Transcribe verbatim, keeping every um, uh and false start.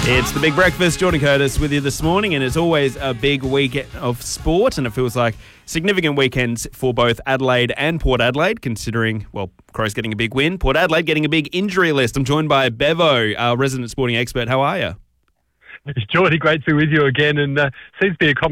It's the Big Breakfast. Jordan Curtis with you this morning, and it's always a big weekend of sport, and it feels like significant weekends for both Adelaide and Port Adelaide, considering, well, Crows getting a big win, Port Adelaide getting a big injury list. I'm joined by Bevo, our resident sporting expert. How are you? Jordy, great to be with you again, and uh, seems to be a common